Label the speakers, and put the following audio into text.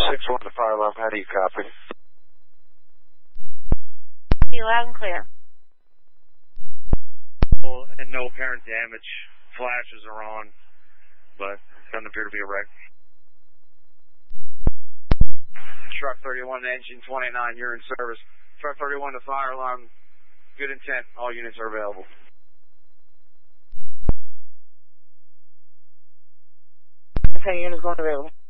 Speaker 1: 6-1 to fire alarm. How do you copy?
Speaker 2: Loud and clear.
Speaker 3: And no apparent damage. Flashes are on, but doesn't appear to be a wreck.
Speaker 4: Truck 31 to engine 29, you're in service. Truck 31 to fire alarm. Good intent. All units are available.
Speaker 2: Okay, units going available.